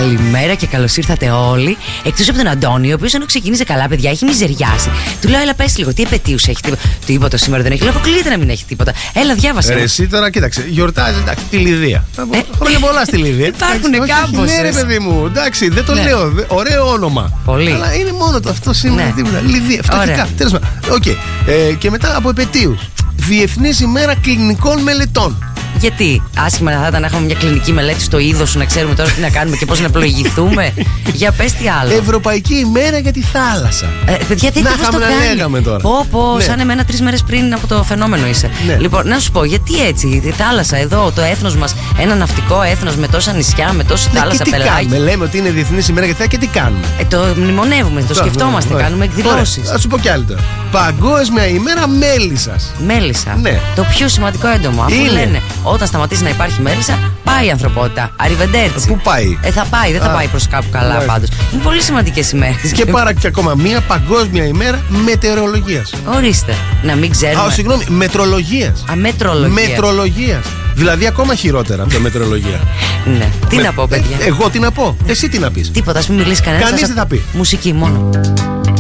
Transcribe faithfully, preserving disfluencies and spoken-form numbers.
Καλημέρα και καλώς ήρθατε όλοι. Εκτός από τον Αντώνη, ο οποίος ενώ ξεκίνησε καλά, παιδιά, έχει μιζεριάσει. Του λέω, έλα, πες λίγο, τι επετείους έχει, τίποτα. Τίποτα σήμερα δεν έχει. Λέω, αποκλείεται να μην έχει τίποτα. Έλα, διάβασε. Ρε, εσύ τώρα κοίταξε, γιορτάζει εντάξει, τη Λιδία. Ε, Χρόνια πολλά στη Λιδία. Υπάρχουν κάπως. Ναι, ρε παιδί μου, εντάξει, δεν το ναι. λέω. Ωραίο όνομα. Πολύ. Αλλά είναι μόνο το αυτό σήμερα. Ναι. Λιδία, φτωχικά. Τέλος πάντων. Okay. Ε, και μετά από επετείους. Διεθνής ημέρα κλινικών μελετών. Γιατί άσχημα θα ήταν να έχουμε μια κλινική μελέτη στο είδος σου, να ξέρουμε τώρα τι να κάνουμε και πώς να πλοηγηθούμε. Για πες τι άλλο. Ευρωπαϊκή ημέρα για τη θάλασσα. Ε, παιδιά, τι να πώς το να κάνει. λέγαμε τώρα. Πω, πω, ναι. σαν εμένα τρεις μέρες πριν από το φαινόμενο είσαι. Ναι. Λοιπόν, να σου πω, γιατί έτσι, η θάλασσα εδώ, το έθνος μας, ένα ναυτικό έθνος με τόσα νησιά, με τόση ναι, θάλασσα, πελάγια. Κάνουμε, λέμε ότι είναι διεθνής ημέρα για τη θάλασσα και τι κάνουμε. Ε, το μνημονεύουμε, το σκεφτόμαστε, ναι, κάνουμε εκδηλώσεις. Θα σου πω κι άλλο τώρα. Παγκόσμια ημέρα μέλισσας. Μέλισσα. Ναι. Το πιο σημαντικό έντομο. Αφού είναι. λένε όταν σταματήσει να υπάρχει μέλισσα, πάει η ανθρωπότητα. Αριβεντέρτσι. Πού πάει? Ε, θα πάει, δεν θα Α, πάει προς κάπου καλά ναι. πάντως. Είναι πολύ σημαντικές ημέρες. Και πάρα και ακόμα μία παγκόσμια ημέρα μετεωρολογίας. Ορίστε. Να μην ξέρουμε. Α, συγγνώμη, μετρολογίας. Α, μετρολογία. Μετρολογίας. Δηλαδή ακόμα χειρότερα από το μετρολογία. Ναι. Τι Με, να πω, παιδιά. Ε, εγώ τι να πω. Εσύ τι να πεις. Τίποτα, ας μην μιλήσει κανένας. Κανείς δεν θα πει. Μουσική μόνο.